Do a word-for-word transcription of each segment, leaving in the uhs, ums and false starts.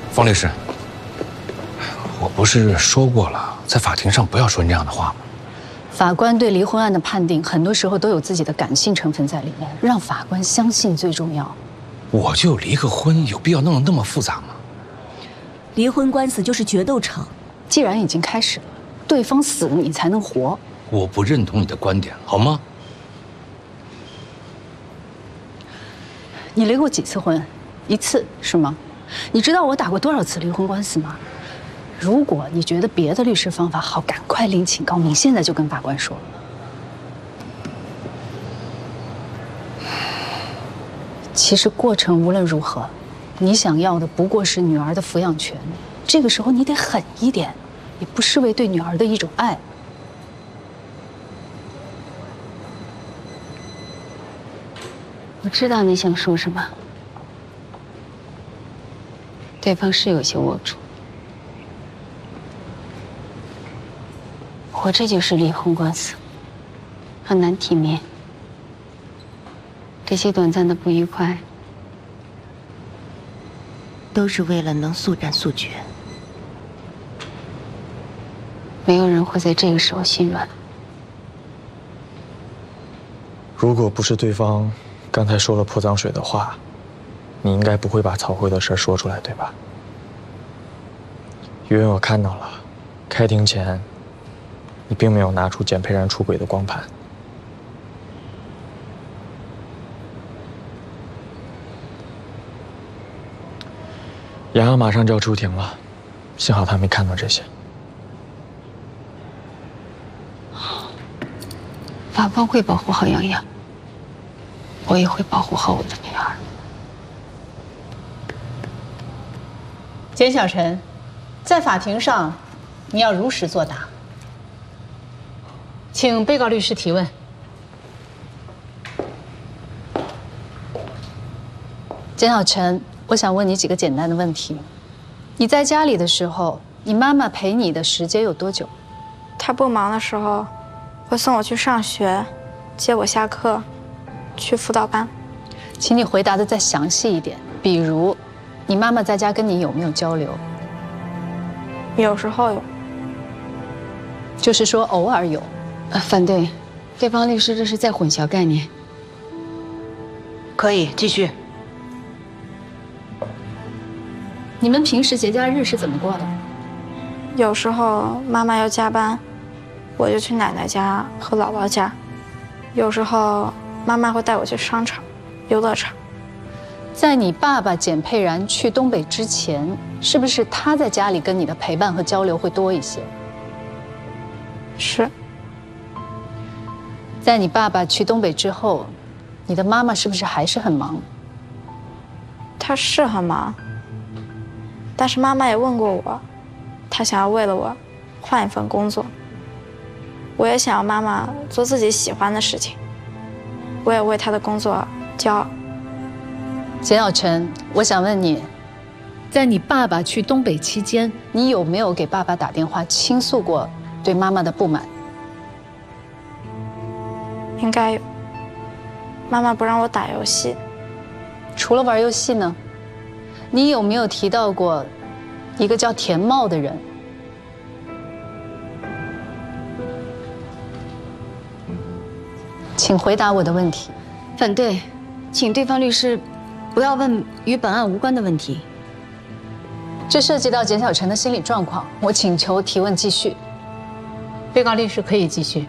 方律师，我不是说过了，在法庭上不要说那样的话吗？ 法官对离婚案的判定，很多时候都有自己的感性成分在里面，让法官相信最重要。 我就离个婚，有必要弄得那么复杂吗？ 离婚官司就是决斗场， 既然已经开始了，对方死了你才能活。 我不认同你的观点，好吗？ 你离过几次婚？一次是吗？你知道我打过多少次离婚官司吗？如果你觉得别的律师方法好，赶快另请高明，现在就跟法官说。其实过程无论如何，你想要的不过是女儿的抚养权。这个时候你得狠一点，也不失为对女儿的一种爱。 我知道你想说什么，对方是有些龌龊。我这就是离婚官司，很难体面。这些短暂的不愉快， 都是为了能速战速决。 没有人会在这个时候心软。 如果不是对方刚才说了泼脏水的话，你应该不会把曹慧的事说出来，对吧？因为我看到了，开庭前，你并没有拿出简佩然出轨的光盘。洋洋马上就要出庭了，幸好他没看到这些。 法方会保护好洋洋，我也会保护好我的女儿。 简小晨，在法庭上，你要如实作答。请被告律师提问。 简小晨，我想问你几个简单的问题。你在家里的时候，你妈妈陪你的时间有多久？ 她不忙的时候，会送我去上学，接我下课，去辅导班。 请你回答的再详细一点，比如，你妈妈在家跟你有没有交流？ 有时候有， 就是说偶尔有。 呃，反对，对方律师这是在混淆概念。 可以继续。 你们平时节假日是怎么过的？ 有时候妈妈要加班，我就去奶奶家和姥姥家。有时候妈妈会带我去商场、游乐场。 在你爸爸简佩然去东北之前，是不是他在家里跟你的陪伴和交流会多一些？ 是。 在你爸爸去东北之后，你的妈妈是不是还是很忙？ 她是很忙，但是妈妈也问过我，她想要为了我换一份工作。我也想要妈妈做自己喜欢的事情，我也为她的工作骄傲。 简小晨，我想问你，在你爸爸去东北期间，你有没有给爸爸打电话倾诉过对妈妈的不满？ 应该有。妈妈不让我打游戏。 除了玩游戏呢？你有没有提到过一个叫田茂的人？请回答我的问题。 反对，请对方律师不要问与本案无关的问题。 这涉及到简小晨的心理状况，我请求提问继续。 被告律师可以继续。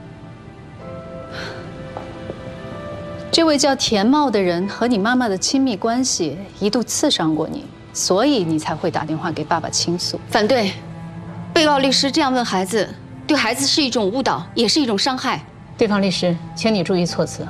这位叫田茂的人和你妈妈的亲密关系一度刺伤过你，所以你才会打电话给爸爸倾诉。 反对，被告律师这样问孩子，对孩子是一种误导，也是一种伤害。 对方律师，请你注意措辞。